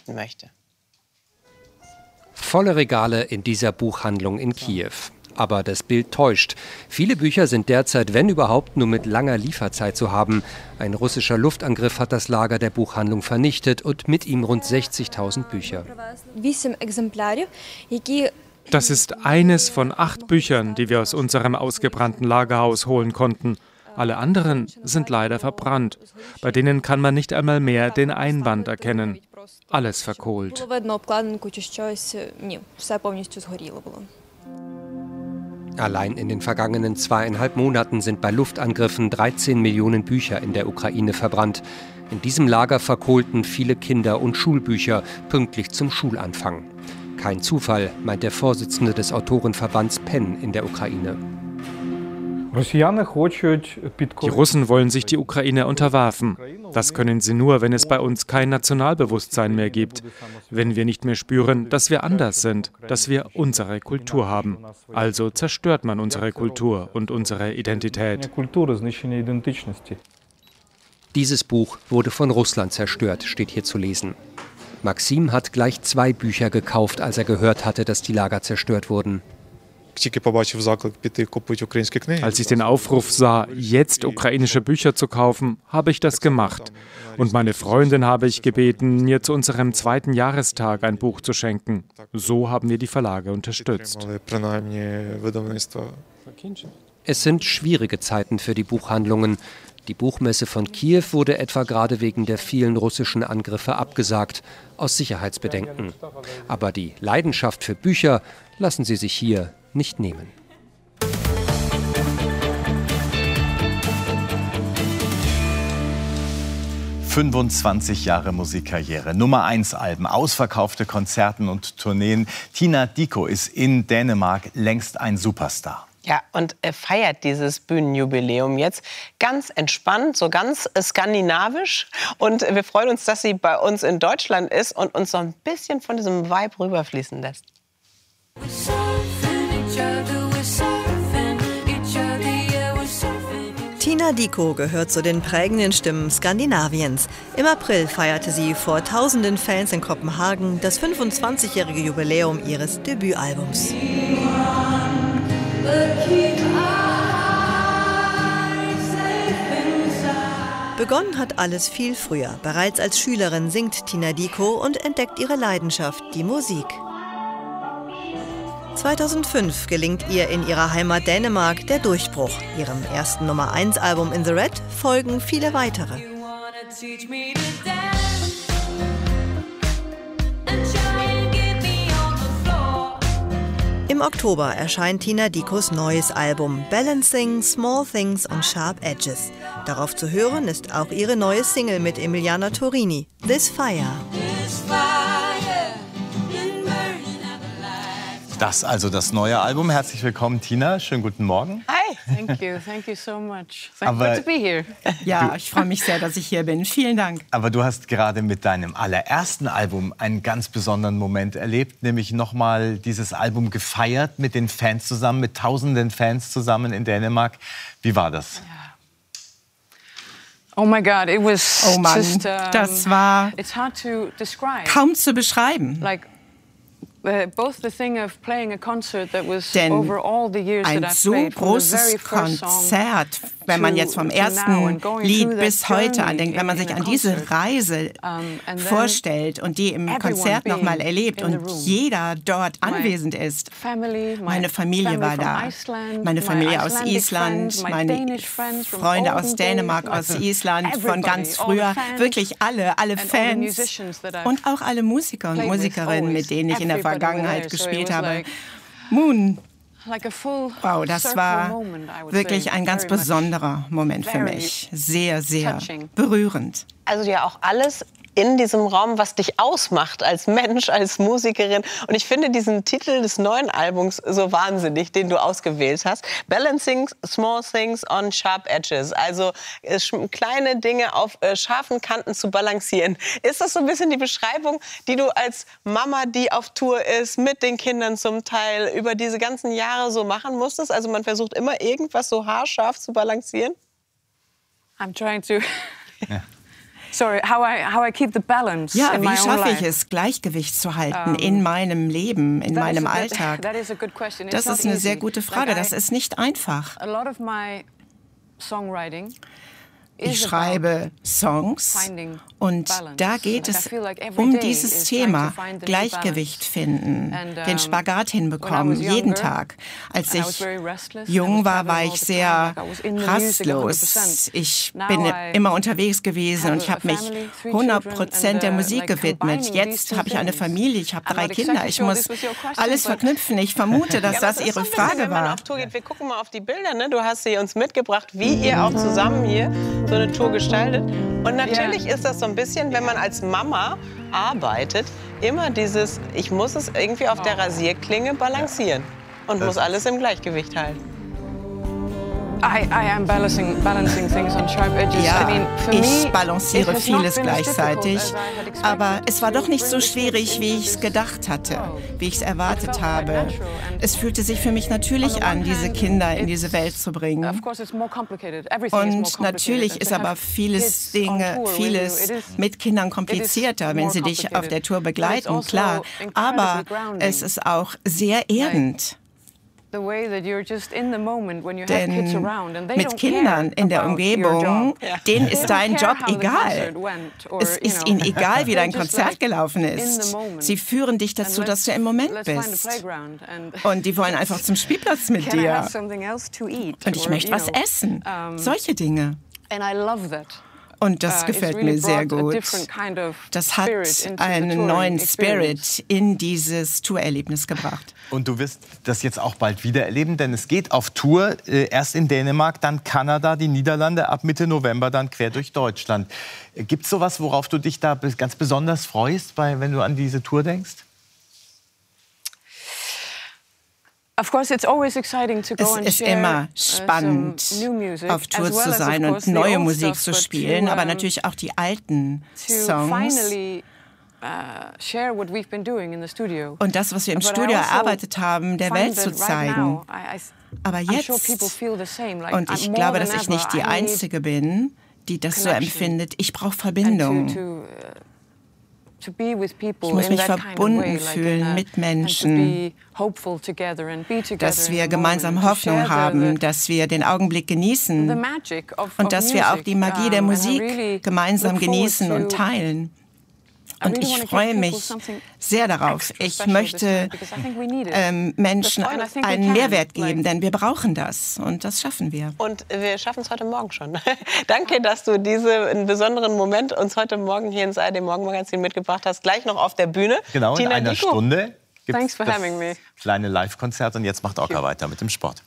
beichten möchte. Volle Regale in dieser Buchhandlung in Kiew. Aber das Bild täuscht. Viele Bücher sind derzeit, wenn überhaupt, nur mit langer Lieferzeit zu haben. Ein russischer Luftangriff hat das Lager der Buchhandlung vernichtet und mit ihm rund 60.000 Bücher. Das ist eines von 8 Büchern, die wir aus unserem ausgebrannten Lagerhaus holen konnten. Alle anderen sind leider verbrannt. Bei denen kann man nicht einmal mehr den Einband erkennen. Alles verkohlt. Allein in den vergangenen 2,5 Monaten sind bei Luftangriffen 13 Millionen Bücher in der Ukraine verbrannt. In diesem Lager verkohlten viele Kinder- und Schulbücher pünktlich zum Schulanfang. Kein Zufall, meint der Vorsitzende des Autorenverbands PEN in der Ukraine. Die Russen wollen sich die Ukraine unterwerfen. Das können sie nur, wenn es bei uns kein Nationalbewusstsein mehr gibt. Wenn wir nicht mehr spüren, dass wir anders sind, dass wir unsere Kultur haben. Also zerstört man unsere Kultur und unsere Identität. Dieses Buch wurde von Russland zerstört, steht hier zu lesen. Maxim hat gleich 2 Bücher gekauft, als er gehört hatte, dass die Lager zerstört wurden. Als ich den Aufruf sah, jetzt ukrainische Bücher zu kaufen, habe ich das gemacht. Und meine Freundin habe ich gebeten, mir zu unserem 2. Jahrestag ein Buch zu schenken. So haben wir die Verlage unterstützt. Es sind schwierige Zeiten für die Buchhandlungen. Die Buchmesse von Kiew wurde etwa gerade wegen der vielen russischen Angriffe abgesagt, aus Sicherheitsbedenken. Aber die Leidenschaft für Bücher lassen sie sich hier nicht nehmen. »25 Jahre Musikkarriere, Nummer-1-Alben, ausverkaufte Konzerten und Tourneen. Tina Dickow ist in Dänemark längst ein Superstar.« Ja, und er feiert dieses Bühnenjubiläum jetzt ganz entspannt, so ganz skandinavisch. Und wir freuen uns, dass sie bei uns in Deutschland ist und uns so ein bisschen von diesem Vibe rüberfließen lässt. Tina Dickow gehört zu den prägenden Stimmen Skandinaviens. Im April feierte sie vor tausenden Fans in Kopenhagen das 25-jährige Jubiläum ihres Debütalbums. Begonnen hat alles viel früher. Bereits als Schülerin singt Tina Dickow und entdeckt ihre Leidenschaft, die Musik. 2005 gelingt ihr in ihrer Heimat Dänemark der Durchbruch. Ihrem ersten Nummer-1-Album In the Red folgen viele weitere. Im Oktober erscheint Tina Dickows neues Album Balancing Small Things on Sharp Edges. Darauf zu hören ist auch ihre neue Single mit Emiliana Torini, This Fire. Das also das neue Album. Herzlich willkommen, Tina. Schönen guten Morgen. Hi, thank you so much. Good to be here. Ja, ich freue mich sehr, dass ich hier bin. Vielen Dank. Aber du hast gerade mit deinem allerersten Album einen ganz besonderen Moment erlebt, nämlich nochmal dieses Album gefeiert mit den Fans zusammen, mit tausenden Fans zusammen in Dänemark. Wie war das? Oh mein Gott, das war kaum zu beschreiben. Denn ein so großes Konzert, wenn man jetzt vom ersten Lied bis heute andenkt, wenn man sich an diese Reise vorstellt und die im Konzert nochmal erlebt und jeder dort anwesend ist. Meine Familie war da, meine Familie aus Island, meine Freunde aus Dänemark, aus Island, von ganz früher, wirklich alle Fans und auch alle Musiker und Musikerinnen, mit denen ich in der Vergangenheit gespielt habe. Moon. Wow, das war wirklich ein ganz besonderer Moment für mich. Sehr, sehr berührend. Also ja auch alles in diesem Raum, was dich ausmacht als Mensch, als Musikerin. Und ich finde diesen Titel des neuen Albums so wahnsinnig, den du ausgewählt hast. Balancing Small Things on Sharp Edges. Also kleine Dinge auf scharfen Kanten zu balancieren. Ist das so ein bisschen die Beschreibung, die du als Mama, die auf Tour ist, mit den Kindern zum Teil, über diese ganzen Jahre so machen musstest? Also man versucht immer irgendwas so haarscharf zu balancieren? I'm trying to... Ja. Ja, wie schaffe ich es, Gleichgewicht zu halten in meinem Leben, in meinem Alltag? Das ist eine sehr gute Frage. Das ist nicht einfach. Ich schreibe Songs und da geht es um dieses Thema, Gleichgewicht finden, den Spagat hinbekommen, jeden Tag. Als ich jung war, war ich sehr rastlos. Ich bin immer unterwegs gewesen und ich habe mich 100% der Musik gewidmet. Jetzt habe ich eine Familie, ich habe 3 Kinder, ich muss alles verknüpfen. Ich vermute, dass das Ihre Frage war. Wir gucken mal auf die Bilder, ne? Du hast sie uns mitgebracht, wie ihr auch zusammen hier so eine Tour gestaltet. Und natürlich ist das so ein bisschen, wenn man als Mama arbeitet, immer dieses, ich muss es irgendwie auf der Rasierklinge balancieren und muss alles im Gleichgewicht halten. Ja, ich balanciere vieles gleichzeitig, aber es war doch nicht so schwierig, wie ich es gedacht hatte, wie ich es erwartet habe. Es fühlte sich für mich natürlich an, diese Kinder in diese Welt zu bringen. Und natürlich ist aber vieles mit Kindern komplizierter, wenn sie dich auf der Tour begleiten, klar. Aber es ist auch sehr erdend. Denn mit Kindern in der Umgebung, denen ist dein Job egal. Es ist ihnen egal, wie dein Konzert gelaufen ist. Sie führen dich dazu, dass du im Moment bist. Und die wollen einfach zum Spielplatz mit dir. Und ich möchte was essen. Solche Dinge. Und das gefällt mir sehr gut. Das hat einen neuen Spirit in dieses Tourerlebnis gebracht. Und du wirst das jetzt auch bald wieder erleben, denn es geht auf Tour, erst in Dänemark, dann Kanada, die Niederlande, ab Mitte November dann quer durch Deutschland. Gibt es sowas, worauf du dich da ganz besonders freust, wenn du an diese Tour denkst? Es ist immer spannend, auf Tour zu sein und neue Musik zu spielen, aber natürlich auch die alten Songs. Und das, was wir im Studio erarbeitet haben, der Welt zu zeigen. Aber jetzt, und ich glaube, dass ich nicht die Einzige bin, die das so empfindet, ich brauche Verbindung. Ich muss mich verbunden fühlen mit Menschen, dass wir gemeinsam Hoffnung haben, dass wir den Augenblick genießen und dass wir auch die Magie der Musik gemeinsam genießen und teilen. Und ich freue mich sehr darauf. Ich möchte Menschen einen Mehrwert geben, denn wir brauchen das. Und das schaffen wir. Und wir schaffen es heute Morgen schon. Danke, dass du diesen besonderen Moment uns heute Morgen hier ins ARD Morgenmagazin mitgebracht hast. Gleich noch auf der Bühne. Genau, Tina in einer Dickow. Stunde gibt es das kleine Live-Konzert. Und jetzt macht Oka weiter mit dem Sport.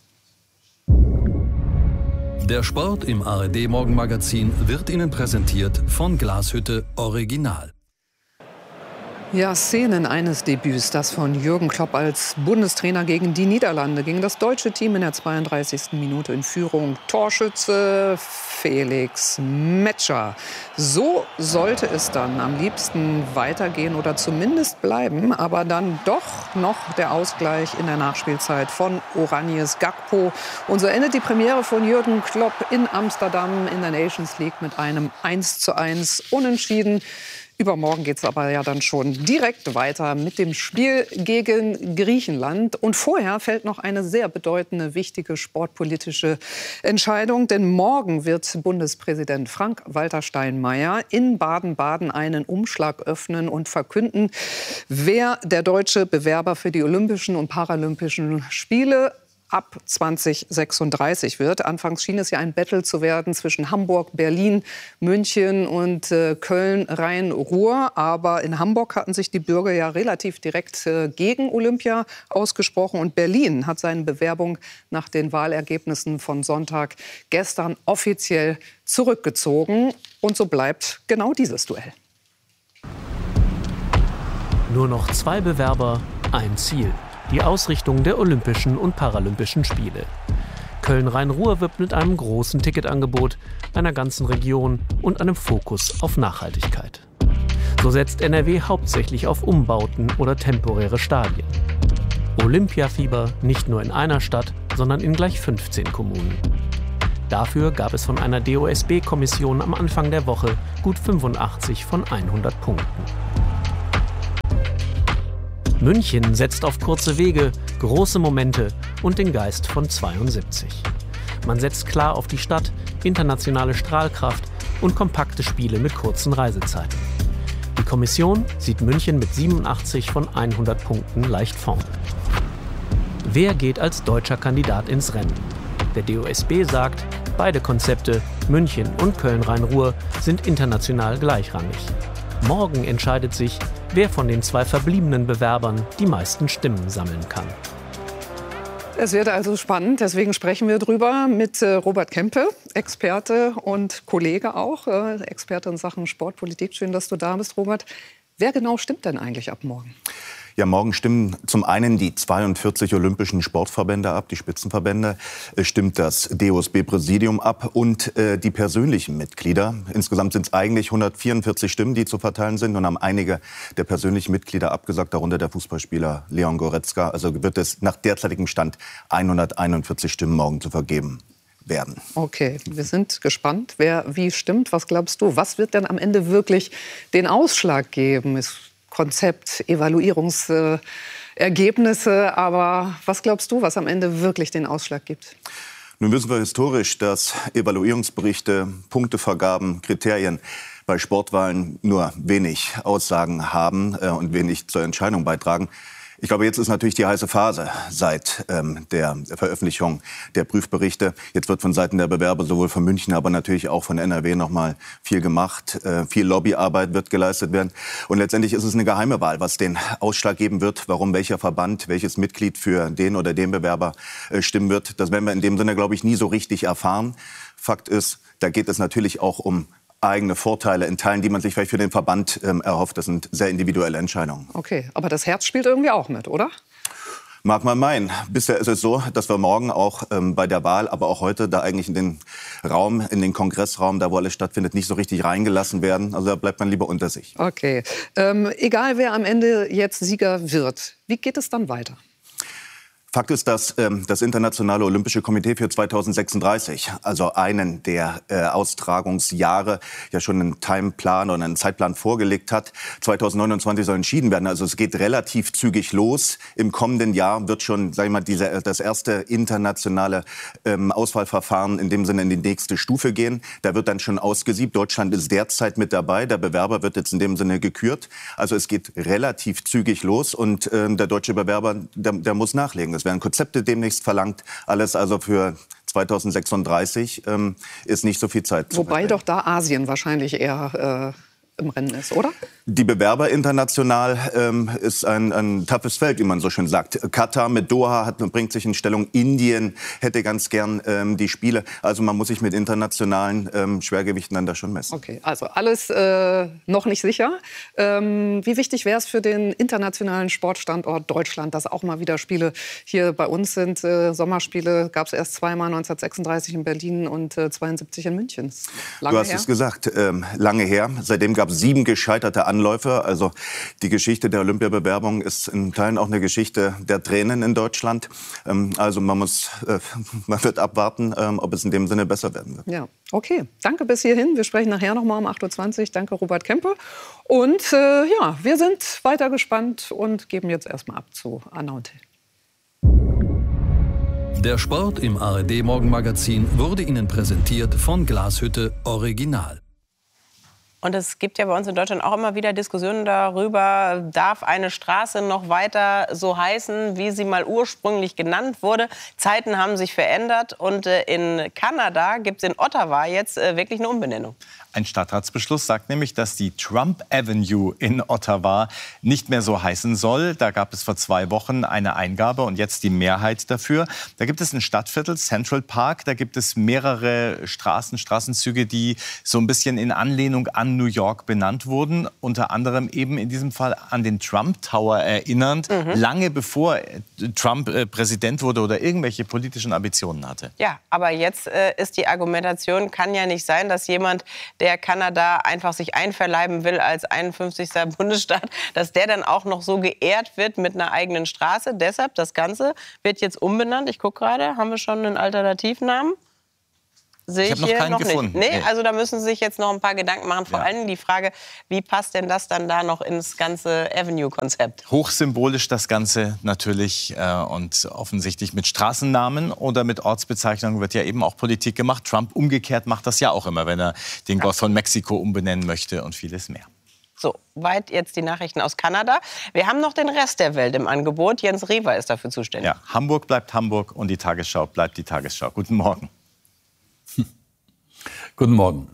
Der Sport im ARD Morgenmagazin wird Ihnen präsentiert von Glashütte Original. Ja, Szenen eines Debüts, das von Jürgen Klopp als Bundestrainer gegen die Niederlande, gegen das deutsche Team in der 32. Minute in Führung. Torschütze Felix Metscher. So sollte es dann am liebsten weitergehen oder zumindest bleiben, aber dann doch noch der Ausgleich in der Nachspielzeit von Oranjes Gakpo. Und so endet die Premiere von Jürgen Klopp in Amsterdam in der Nations League mit einem 1:1 Unentschieden. Übermorgen geht es aber ja dann schon direkt weiter mit dem Spiel gegen Griechenland. Und vorher fällt noch eine sehr bedeutende, wichtige sportpolitische Entscheidung. Denn morgen wird Bundespräsident Frank-Walter Steinmeier in Baden-Baden einen Umschlag öffnen und verkünden, wer der deutsche Bewerber für die Olympischen und Paralympischen Spiele ab 2036 wird. Anfangs schien es ja ein Battle zu werden zwischen Hamburg, Berlin, München und Köln, Rhein-Ruhr. Aber in Hamburg hatten sich die Bürger ja relativ direkt gegen Olympia ausgesprochen. Und Berlin hat seine Bewerbung nach den Wahlergebnissen von Sonntag gestern offiziell zurückgezogen. Und so bleibt genau dieses Duell. Nur noch 2 Bewerber, ein Ziel. Die Ausrichtung der Olympischen und Paralympischen Spiele. Köln-Rhein-Ruhr wirbt mit einem großen Ticketangebot, einer ganzen Region und einem Fokus auf Nachhaltigkeit. So setzt NRW hauptsächlich auf Umbauten oder temporäre Stadien. Olympiafieber nicht nur in einer Stadt, sondern in gleich 15 Kommunen. Dafür gab es von einer DOSB-Kommission am Anfang der Woche gut 85 von 100 Punkten. München setzt auf kurze Wege, große Momente und den Geist von 72. Man setzt klar auf die Stadt, internationale Strahlkraft und kompakte Spiele mit kurzen Reisezeiten. Die Kommission sieht München mit 87 von 100 Punkten leicht vorn. Wer geht als deutscher Kandidat ins Rennen? Der DOSB sagt, beide Konzepte, München und Köln-Rhein-Ruhr, sind international gleichrangig. Morgen entscheidet sich, wer von den 2 verbliebenen Bewerbern die meisten Stimmen sammeln kann. Es wird also spannend, deswegen sprechen wir drüber mit Robert Kempe, Experte und Kollege auch, Experte in Sachen Sportpolitik. Schön, dass du da bist, Robert. Wer genau stimmt denn eigentlich ab morgen? Ja, morgen stimmen zum einen die 42 olympischen Sportverbände ab, die Spitzenverbände, stimmt das DOSB-Präsidium ab und die persönlichen Mitglieder. Insgesamt sind es eigentlich 144 Stimmen, die zu verteilen sind, und haben einige der persönlichen Mitglieder abgesagt, darunter der Fußballspieler Leon Goretzka. Also wird es nach derzeitigem Stand 141 Stimmen morgen zu vergeben werden. Okay, wir sind gespannt, wer wie stimmt. Was glaubst du, was wird denn am Ende wirklich den Ausschlag geben? Konzept, Evaluierungsergebnisse. Aber was glaubst du, was am Ende wirklich den Ausschlag gibt? Nun wissen wir historisch, dass Evaluierungsberichte, Punktevergaben, Kriterien bei Sportwahlen nur wenig Aussagen haben und wenig zur Entscheidung beitragen. Ich glaube, jetzt ist natürlich die heiße Phase seit der Veröffentlichung der Prüfberichte. Jetzt wird von Seiten der Bewerber sowohl von München, aber natürlich auch von NRW noch mal viel gemacht. Viel Lobbyarbeit wird geleistet werden. Und letztendlich ist es eine geheime Wahl, was den Ausschlag geben wird, warum welcher Verband, welches Mitglied für den oder den Bewerber stimmen wird. Das werden wir in dem Sinne, glaube ich, nie so richtig erfahren. Fakt ist, da geht es natürlich auch um eigene Vorteile in Teilen, die man sich vielleicht für den Verband erhofft. Das sind sehr individuelle Entscheidungen. Okay, aber das Herz spielt irgendwie auch mit, oder? Mag man meinen. Bisher ist es so, dass wir morgen auch bei der Wahl, aber auch heute, da eigentlich in den Raum, in den Kongressraum, da wo alles stattfindet, nicht so richtig reingelassen werden. Also da bleibt man lieber unter sich. Okay, egal wer am Ende jetzt Sieger wird, wie geht es dann weiter? Fakt ist, dass das Internationale Olympische Komitee für 2036, also einen der Austragungsjahre, ja schon einen Timeplan oder einen Zeitplan vorgelegt hat. 2029 soll entschieden werden. Also es geht relativ zügig los. Im kommenden Jahr wird schon, sag ich mal, das erste internationale Auswahlverfahren in dem Sinne in die nächste Stufe gehen. Da wird dann schon ausgesiebt. Deutschland ist derzeit mit dabei. Der Bewerber wird jetzt in dem Sinne gekürt. Also es geht relativ zügig los und der deutsche Bewerber, der muss nachlegen. Es werden Konzepte demnächst verlangt. Alles also für 2036 ist nicht so viel Zeit. Wobei doch da Asien wahrscheinlich eher im Rennen ist, oder? Die Bewerber international ist ein toughes Feld, wie man so schön sagt. Katar mit Doha bringt sich in Stellung. Indien hätte ganz gern die Spiele. Also man muss sich mit internationalen Schwergewichten dann da schon messen. Okay, also alles noch nicht sicher. Wie wichtig wäre es für den internationalen Sportstandort Deutschland, dass auch mal wieder Spiele hier bei uns sind? Sommerspiele gab es erst zweimal, 1936 in Berlin und 72 in München. Lange du hast her? Es gesagt, lange her. Seitdem gab es 7 gescheiterte Anläufe. Also die Geschichte der Olympiabewerbung ist in Teilen auch eine Geschichte der Tränen in Deutschland. Also man wird abwarten, ob es in dem Sinne besser werden wird. Ja, okay. Danke bis hierhin. Wir sprechen nachher noch mal um 8.20 Uhr. Danke, Robert Kempe. Und ja, wir sind weiter gespannt und geben jetzt erstmal ab zu Anna und Till. Der Sport im ARD-Morgenmagazin wurde Ihnen präsentiert von Glashütte Original. Und es gibt ja bei uns in Deutschland auch immer wieder Diskussionen darüber, darf eine Straße noch weiter so heißen, wie sie mal ursprünglich genannt wurde. Zeiten haben sich verändert und in Kanada gibt es in Ottawa jetzt wirklich eine Umbenennung. Ein Stadtratsbeschluss sagt nämlich, dass die Trump Avenue in Ottawa nicht mehr so heißen soll. Da gab es vor 2 Wochen eine Eingabe und jetzt die Mehrheit dafür. Da gibt es ein Stadtviertel, Central Park. Da gibt es mehrere Straßenzüge, die so ein bisschen in Anlehnung an New York benannt wurden. Unter anderem eben in diesem Fall an den Trump Tower erinnernd. Lange bevor Trump Präsident wurde oder irgendwelche politischen Ambitionen hatte. Ja, aber jetzt ist die Argumentation, kann ja nicht sein, dass jemand, der Kanada einfach sich einverleiben will als 51. Bundesstaat, dass der dann auch noch so geehrt wird mit einer eigenen Straße. Deshalb, das Ganze wird jetzt umbenannt. Ich gucke gerade, haben wir schon einen Alternativnamen? sehe ich hier noch nicht. Nee, also da müssen Sie sich jetzt noch ein paar Gedanken machen. Vor allem die Frage, wie passt denn das dann da noch ins ganze Avenue-Konzept? Hochsymbolisch das Ganze natürlich und offensichtlich mit Straßennamen oder mit Ortsbezeichnungen wird ja eben auch Politik gemacht. Trump umgekehrt macht das ja auch immer, wenn er den Golf von Mexiko umbenennen möchte und vieles mehr. So, weit jetzt die Nachrichten aus Kanada. Wir haben noch den Rest der Welt im Angebot. Jens Riewer ist dafür zuständig. Ja, Hamburg bleibt Hamburg und die Tagesschau bleibt die Tagesschau. Guten Morgen. Guten Morgen.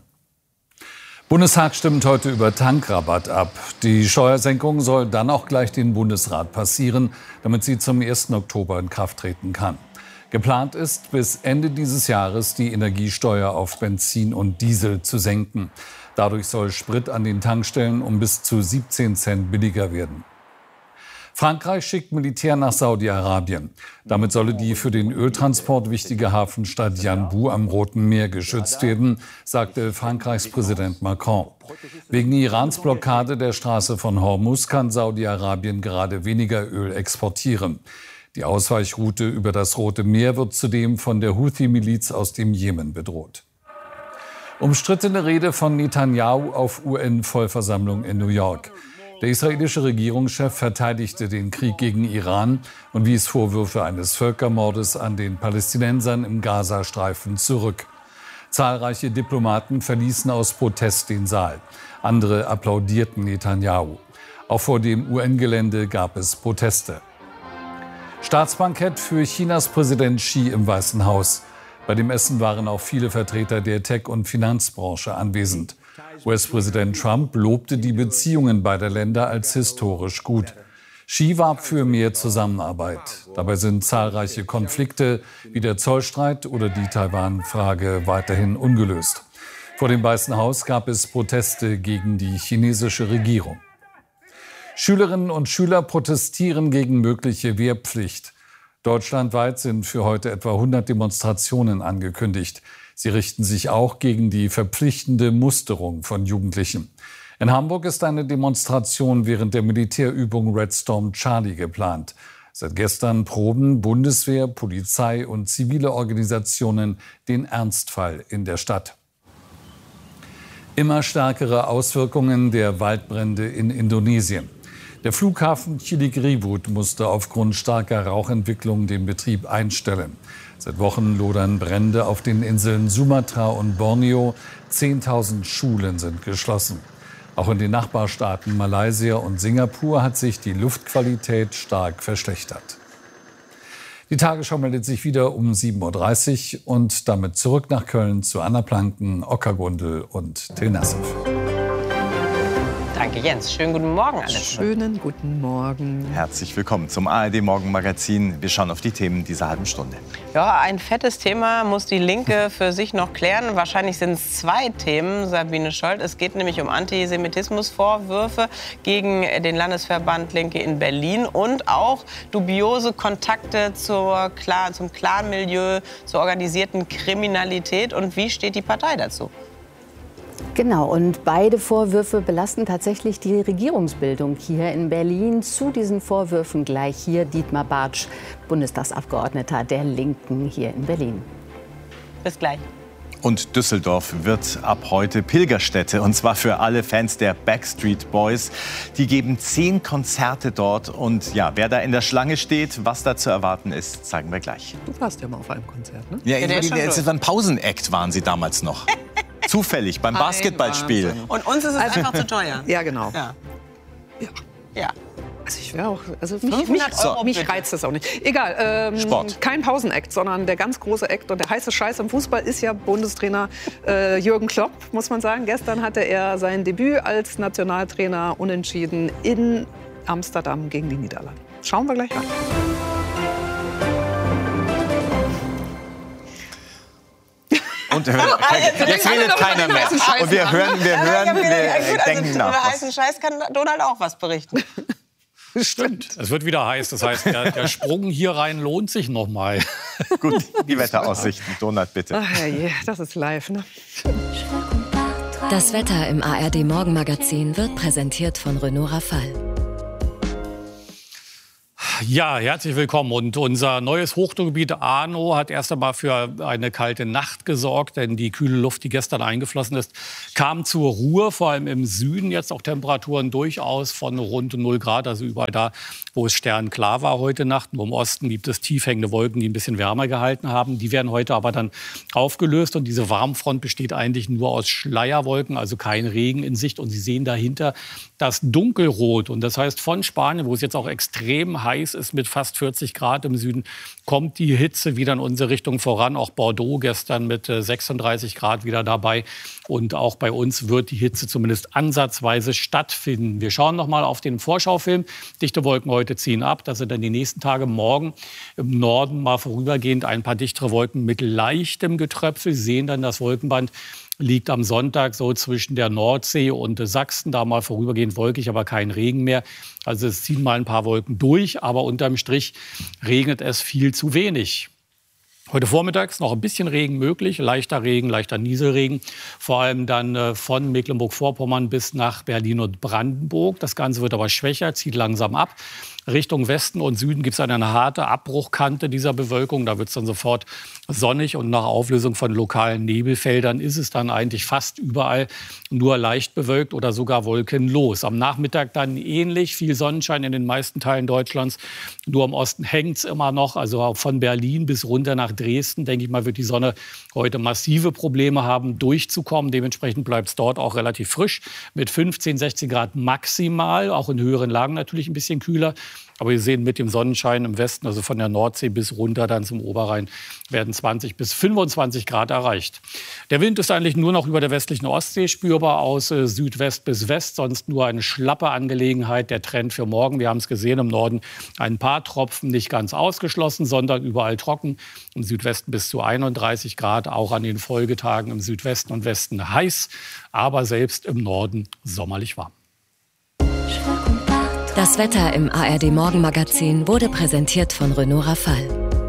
Bundestag stimmt heute über Tankrabatt ab. Die Steuersenkung soll dann auch gleich den Bundesrat passieren, damit sie zum 1. Oktober in Kraft treten kann. Geplant ist, bis Ende dieses Jahres die Energiesteuer auf Benzin und Diesel zu senken. Dadurch soll Sprit an den Tankstellen um bis zu 17 Cent billiger werden. Frankreich schickt Militär nach Saudi-Arabien. Damit solle die für den Öltransport wichtige Hafenstadt Yanbu am Roten Meer geschützt werden, sagte Frankreichs Präsident Macron. Wegen Irans Blockade der Straße von Hormuz kann Saudi-Arabien gerade weniger Öl exportieren. Die Ausweichroute über das Rote Meer wird zudem von der Houthi-Miliz aus dem Jemen bedroht. Umstrittene Rede von Netanyahu auf UN-Vollversammlung in New York. Der israelische Regierungschef verteidigte den Krieg gegen Iran und wies Vorwürfe eines Völkermordes an den Palästinensern im Gazastreifen zurück. Zahlreiche Diplomaten verließen aus Protest den Saal. Andere applaudierten Netanyahu. Auch vor dem UN-Gelände gab es Proteste. Staatsbankett für Chinas Präsident Xi im Weißen Haus. Bei dem Essen waren auch viele Vertreter der Tech- und Finanzbranche anwesend. US-Präsident Trump lobte die Beziehungen beider Länder als historisch gut. Xi warb für mehr Zusammenarbeit. Dabei sind zahlreiche Konflikte wie der Zollstreit oder die Taiwan-Frage weiterhin ungelöst. Vor dem Weißen Haus gab es Proteste gegen die chinesische Regierung. Schülerinnen und Schüler protestieren gegen mögliche Wehrpflicht. Deutschlandweit sind für heute etwa 100 Demonstrationen angekündigt. Sie richten sich auch gegen die verpflichtende Musterung von Jugendlichen. In Hamburg ist eine Demonstration während der Militärübung Red Storm Charlie geplant. Seit gestern proben Bundeswehr, Polizei und zivile Organisationen den Ernstfall in der Stadt. Immer stärkere Auswirkungen der Waldbrände in Indonesien. Der Flughafen Cilikriwut musste aufgrund starker Rauchentwicklung den Betrieb einstellen. Seit Wochen lodern Brände auf den Inseln Sumatra und Borneo. 10.000 Schulen sind geschlossen. Auch in den Nachbarstaaten Malaysia und Singapur hat sich die Luftqualität stark verschlechtert. Die Tagesschau meldet sich wieder um 7.30 Uhr und damit zurück nach Köln zu Anna Planken, Okkar Gundel und Till Nassif. Danke, Jens. Schönen guten Morgen alle. Schönen guten Morgen. Herzlich willkommen zum ARD Morgenmagazin. Wir schauen auf die Themen dieser halben Stunde. Ja, ein fettes Thema muss die Linke für sich noch klären. Wahrscheinlich sind es zwei Themen, Sabine Scholz. Es geht nämlich um Antisemitismusvorwürfe gegen den Landesverband Linke in Berlin und auch dubiose Kontakte zum Clanmilieu, zur organisierten Kriminalität. Und wie steht die Partei dazu? Genau, und beide Vorwürfe belasten tatsächlich die Regierungsbildung hier in Berlin. Zu diesen Vorwürfen gleich hier Dietmar Bartsch, Bundestagsabgeordneter der Linken hier in Berlin. Bis gleich. Und Düsseldorf wird ab heute Pilgerstätte, und zwar für alle Fans der Backstreet Boys. Die geben 10 Konzerte dort. Und ja, wer da in der Schlange steht, was da zu erwarten ist, zeigen wir gleich. Du warst ja mal auf einem Konzert, ne? Ja, es war ein Pausenakt, waren sie damals noch. Zufällig, beim Basketballspiel. Und uns ist es einfach zu teuer. Ja, genau. Ja. Also ich wäre auch, also mich reizt das auch nicht. Egal, Sport. Kein Pausenakt, sondern der ganz große Act und der heiße Scheiß im Fußball ist ja Bundestrainer Jürgen Klopp, muss man sagen. Gestern hatte er sein Debüt als Nationaltrainer unentschieden in Amsterdam gegen die Niederlande. Schauen wir gleich an. Und jetzt redet keiner mehr. Und wir denken nach. Über heißen Scheiß kann Donald auch was berichten. Stimmt. Es wird wieder heiß. Das heißt, der Sprung hier rein lohnt sich noch mal. Gut, die Wetteraussichten. Donald, bitte. Ach herrje, das ist live, ne? Das Wetter im ARD Morgenmagazin wird präsentiert von Renault Rafale. Ja, herzlich willkommen. Und unser neues Hochdruckgebiet Arno hat erst einmal für eine kalte Nacht gesorgt, denn die kühle Luft, die gestern eingeflossen ist, kam zur Ruhe. Vor allem im Süden jetzt auch Temperaturen durchaus von rund 0 Grad, also überall da, wo es sternklar war heute Nacht. Nur im Osten gibt es tief hängende Wolken, die ein bisschen wärmer gehalten haben. Die werden heute aber dann aufgelöst und diese Warmfront besteht eigentlich nur aus Schleierwolken, also kein Regen in Sicht. Und Sie sehen dahinter das Dunkelrot. Und das heißt, von Spanien, wo es jetzt auch extrem heiß ist mit fast 40 Grad im Süden, kommt die Hitze wieder in unsere Richtung voran. Auch Bordeaux gestern mit 36 Grad wieder dabei. Und auch bei uns wird die Hitze zumindest ansatzweise stattfinden. Wir schauen noch mal auf den Vorschaufilm. Dichte Wolken heute ziehen ab. Das sind dann die nächsten Tage. Morgen im Norden mal vorübergehend ein paar dichtere Wolken mit leichtem Getröpfel. Sie sehen dann das Wolkenband liegt am Sonntag so zwischen der Nordsee und Sachsen. Da mal vorübergehend wolkig, aber kein Regen mehr. Also es ziehen mal ein paar Wolken durch, aber unterm Strich regnet es viel zu wenig. Heute vormittags noch ein bisschen Regen möglich, leichter Regen, leichter Nieselregen, vor allem dann von Mecklenburg-Vorpommern bis nach Berlin und Brandenburg. Das Ganze wird aber schwächer, zieht langsam ab. Richtung Westen und Süden gibt es eine harte Abbruchkante dieser Bewölkung. Da wird es dann sofort sonnig und nach Auflösung von lokalen Nebelfeldern ist es dann eigentlich fast überall nur leicht bewölkt oder sogar wolkenlos. Am Nachmittag dann ähnlich, viel Sonnenschein in den meisten Teilen Deutschlands. Nur im Osten hängt es immer noch, also auch von Berlin bis runter nach Dresden, denke ich mal, wird die Sonne heute massive Probleme haben, durchzukommen. Dementsprechend bleibt es dort auch relativ frisch mit 15, 16 Grad maximal, auch in höheren Lagen natürlich ein bisschen kühler. Aber wir sehen mit dem Sonnenschein im Westen, also von der Nordsee bis runter dann zum Oberrhein, werden 20 bis 25 Grad erreicht. Der Wind ist eigentlich nur noch über der westlichen Ostsee spürbar aus Südwest bis West, sonst nur eine schlappe Angelegenheit. Der Trend für morgen, wir haben es gesehen, im Norden ein paar Tropfen, nicht ganz ausgeschlossen, sondern überall trocken. Im Südwesten bis zu 31 Grad, auch an den Folgetagen im Südwesten und Westen heiß, aber selbst im Norden sommerlich warm. Das Wetter im ARD-Morgenmagazin wurde präsentiert von Renault Rafale.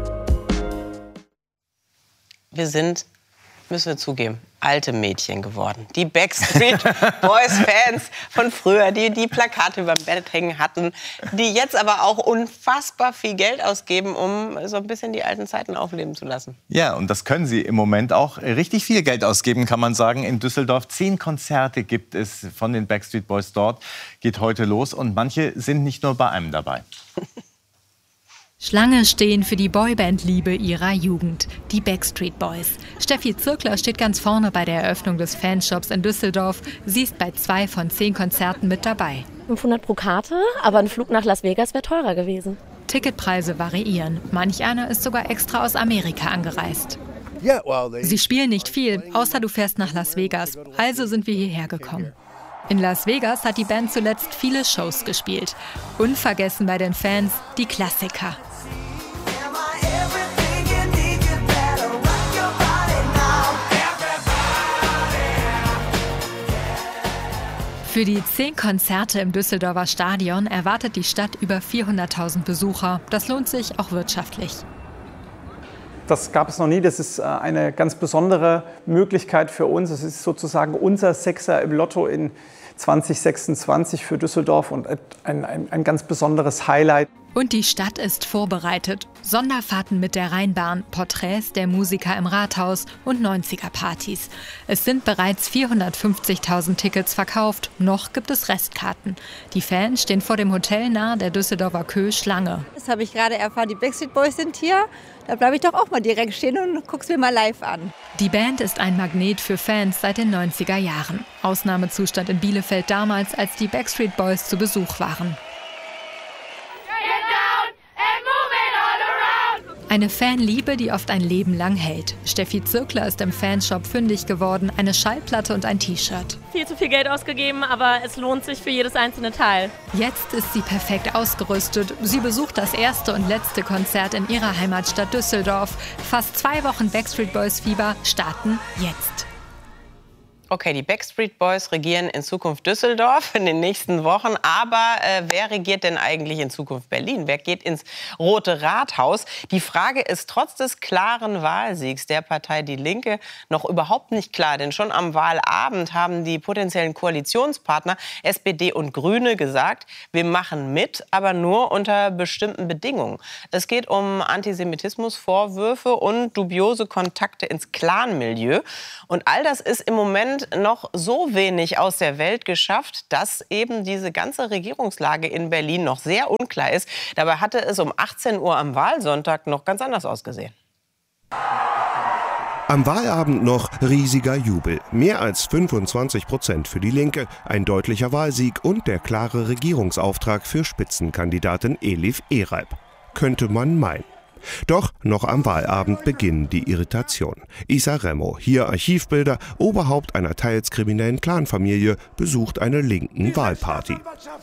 Wir sind, müssen wir zugeben, alte Mädchen geworden. Die Backstreet Boys-Fans von früher, die Plakate über dem Bett hängen hatten, die jetzt aber auch unfassbar viel Geld ausgeben, um so ein bisschen die alten Zeiten aufleben zu lassen. Ja, und das können sie im Moment auch. Richtig viel Geld ausgeben, kann man sagen. In Düsseldorf 10 Konzerte gibt es von den Backstreet Boys dort. Geht heute los und manche sind nicht nur bei einem dabei. Schlange stehen für die Boyband-Liebe ihrer Jugend, die Backstreet Boys. Steffi Zirkler steht ganz vorne bei der Eröffnung des Fanshops in Düsseldorf. Sie ist bei 2 von 10 Konzerten mit dabei. 500 pro Karte, aber ein Flug nach Las Vegas wäre teurer gewesen. Ticketpreise variieren. Manch einer ist sogar extra aus Amerika angereist. Sie spielen nicht viel, außer du fährst nach Las Vegas. Also sind wir hierher gekommen. In Las Vegas hat die Band zuletzt viele Shows gespielt. Unvergessen bei den Fans die Klassiker. Für die 10 Konzerte im Düsseldorfer Stadion erwartet die Stadt über 400.000 Besucher. Das lohnt sich auch wirtschaftlich. Das gab es noch nie. Das ist eine ganz besondere Möglichkeit für uns. Es ist sozusagen unser Sechser im Lotto in 2026 für Düsseldorf und ein ganz besonderes Highlight. Und die Stadt ist vorbereitet. Sonderfahrten mit der Rheinbahn, Porträts der Musiker im Rathaus und 90er-Partys. Es sind bereits 450.000 Tickets verkauft. Noch gibt es Restkarten. Die Fans stehen vor dem Hotel nahe der Düsseldorfer Köh Schlange. Das habe ich gerade erfahren, die Backstreet Boys sind hier. Da bleibe ich doch auch mal direkt stehen und guck's mir mal live an. Die Band ist ein Magnet für Fans seit den 90er Jahren. Ausnahmezustand in Bielefeld damals, als die Backstreet Boys zu Besuch waren. Eine Fanliebe, die oft ein Leben lang hält. Steffi Zirkler ist im Fanshop fündig geworden, eine Schallplatte und ein T-Shirt. Viel zu viel Geld ausgegeben, aber es lohnt sich für jedes einzelne Teil. Jetzt ist sie perfekt ausgerüstet. Sie besucht das erste und letzte Konzert in ihrer Heimatstadt Düsseldorf. Fast 2 Wochen Backstreet Boys Fieber starten jetzt. Okay, die Backstreet Boys regieren in Zukunft Düsseldorf in den nächsten Wochen. Aber wer regiert denn eigentlich in Zukunft Berlin? Wer geht ins Rote Rathaus? Die Frage ist trotz des klaren Wahlsiegs der Partei Die Linke noch überhaupt nicht klar. Denn schon am Wahlabend haben die potenziellen Koalitionspartner SPD und Grüne gesagt, wir machen mit, aber nur unter bestimmten Bedingungen. Es geht um Antisemitismusvorwürfe und dubiose Kontakte ins Clan-Milieu. Und all das ist im Moment noch so wenig aus der Welt geschafft, dass eben diese ganze Regierungslage in Berlin noch sehr unklar ist. Dabei hatte es um 18 Uhr am Wahlsonntag noch ganz anders ausgesehen. Am Wahlabend noch riesiger Jubel. Mehr als 25% für die Linke, ein deutlicher Wahlsieg und der klare Regierungsauftrag für Spitzenkandidatin Elif Eralp. Könnte man meinen. Doch noch am Wahlabend beginnen die Irritationen. Issa Remo, hier Archivbilder, Oberhaupt einer teils kriminellen Clanfamilie, besucht eine linken Wahlparty.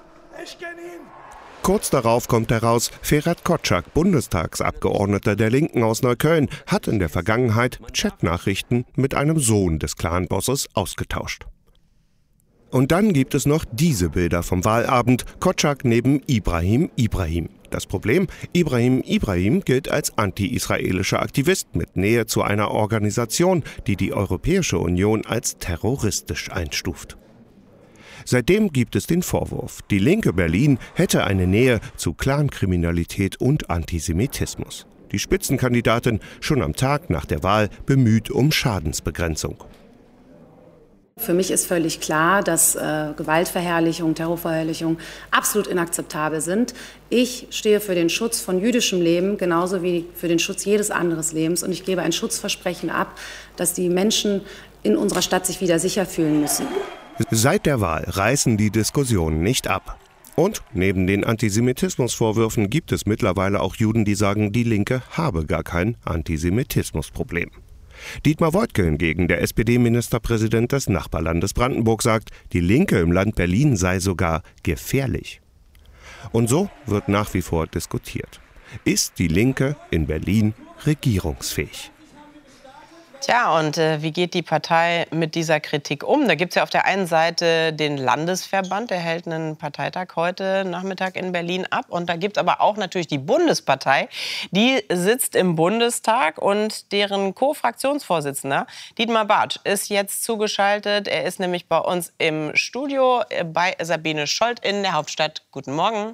Kurz darauf kommt heraus, Ferhat Kotschak, Bundestagsabgeordneter der Linken aus Neukölln, hat in der Vergangenheit Chatnachrichten mit einem Sohn des Clanbosses ausgetauscht. Und dann gibt es noch diese Bilder vom Wahlabend, Kotschak neben Ibrahim Ibrahim. Das Problem, Ibrahim Ibrahim gilt als anti-israelischer Aktivist mit Nähe zu einer Organisation, die die Europäische Union als terroristisch einstuft. Seitdem gibt es den Vorwurf, die linke Berlin hätte eine Nähe zu Clankriminalität und Antisemitismus. Die Spitzenkandidatin schon am Tag nach der Wahl bemüht um Schadensbegrenzung. Für mich ist völlig klar, dass Gewaltverherrlichung, Terrorverherrlichung absolut inakzeptabel sind. Ich stehe für den Schutz von jüdischem Leben, genauso wie für den Schutz jedes anderen Lebens. Und ich gebe ein Schutzversprechen ab, dass die Menschen in unserer Stadt sich wieder sicher fühlen müssen. Seit der Wahl reißen die Diskussionen nicht ab. Und neben den Antisemitismusvorwürfen gibt es mittlerweile auch Juden, die sagen, die Linke habe gar kein Antisemitismusproblem. Dietmar Woidke hingegen, der SPD-Ministerpräsident des Nachbarlandes Brandenburg, sagt, die Linke im Land Berlin sei sogar gefährlich. Und so wird nach wie vor diskutiert. Ist die Linke in Berlin regierungsfähig? Tja, und wie geht die Partei mit dieser Kritik um? Da gibt es ja auf der einen Seite den Landesverband, der hält einen Parteitag heute Nachmittag in Berlin ab. Und da gibt es aber auch natürlich die Bundespartei, die sitzt im Bundestag und deren Co-Fraktionsvorsitzender Dietmar Bartsch ist jetzt zugeschaltet. Er ist nämlich bei uns im Studio bei Sabine Scholz in der Hauptstadt. Guten Morgen.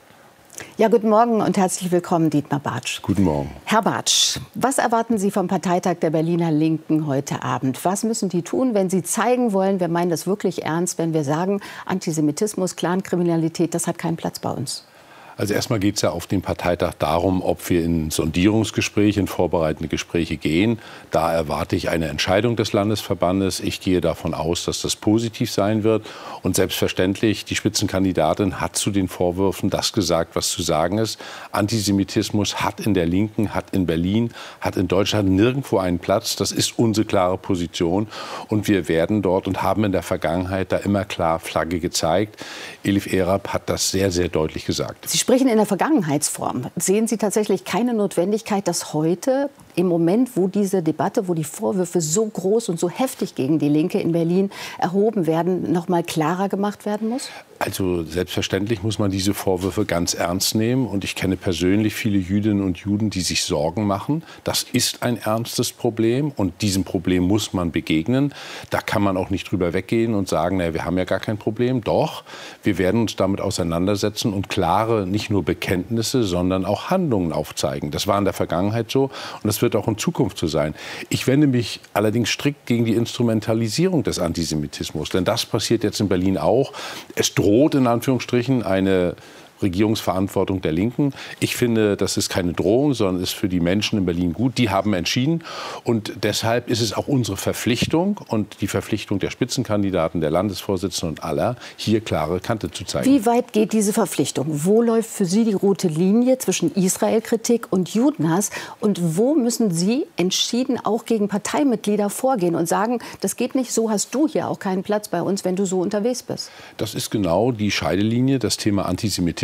Ja, guten Morgen und herzlich willkommen, Dietmar Bartsch. Guten Morgen. Herr Bartsch, was erwarten Sie vom Parteitag der Berliner Linken heute Abend? Was müssen die tun, wenn sie zeigen wollen, wir meinen das wirklich ernst, wenn wir sagen, Antisemitismus, Clankriminalität, das hat keinen Platz bei uns? Also erstmal geht es ja auf dem Parteitag darum, ob wir in Sondierungsgespräche, in vorbereitende Gespräche gehen. Da erwarte ich eine Entscheidung des Landesverbandes. Ich gehe davon aus, dass das positiv sein wird. Und selbstverständlich, die Spitzenkandidatin hat zu den Vorwürfen das gesagt, was zu sagen ist. Antisemitismus hat in der Linken, hat in Berlin, hat in Deutschland nirgendwo einen Platz. Das ist unsere klare Position. Und wir werden dort und haben in der Vergangenheit da immer klar Flagge gezeigt. Elif Eralp hat das sehr, sehr deutlich gesagt. Sie sprechen in der Vergangenheitsform. Sehen Sie tatsächlich keine Notwendigkeit, dass heute, im Moment, wo diese Debatte, wo die Vorwürfe so groß und so heftig gegen die Linke in Berlin erhoben werden, noch mal klarer gemacht werden muss? Also selbstverständlich muss man diese Vorwürfe ganz ernst nehmen. Und ich kenne persönlich viele Jüdinnen und Juden, die sich Sorgen machen. Das ist ein ernstes Problem und diesem Problem muss man begegnen. Da kann man auch nicht drüber weggehen und sagen, naja, wir haben ja gar kein Problem. Doch, wir werden uns damit auseinandersetzen und klare, nicht nur Bekenntnisse, sondern auch Handlungen aufzeigen. Das war in der Vergangenheit so und das wird auch in Zukunft so sein. Ich wende mich allerdings strikt gegen die Instrumentalisierung des Antisemitismus. Denn das passiert jetzt in Berlin auch. Es droht in Anführungsstrichen eine Regierungsverantwortung der Linken. Ich finde, das ist keine Drohung, sondern ist für die Menschen in Berlin gut. Die haben entschieden und deshalb ist es auch unsere Verpflichtung und die Verpflichtung der Spitzenkandidaten, der Landesvorsitzenden und aller, hier klare Kante zu zeigen. Wie weit geht diese Verpflichtung? Wo läuft für Sie die rote Linie zwischen Israel-Kritik und Judenhass? Und wo müssen Sie entschieden auch gegen Parteimitglieder vorgehen und sagen, das geht nicht, so hast du hier auch keinen Platz bei uns, wenn du so unterwegs bist? Das ist genau die Scheidelinie, das Thema Antisemitismus.